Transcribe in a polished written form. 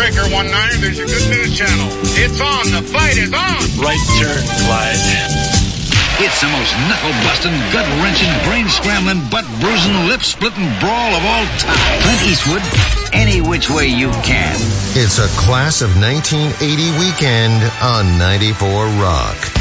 breaker 19. There's your good news channel. It's on. The fight is on. Right turn, Clyde. It's the most knuckle-busting, gut-wrenching, brain-scrambling, butt-bruising, lip-splitting brawl of all time. Clint Eastwood, Any Which Way You Can. It's a Class of 1980 weekend on 94 Rock.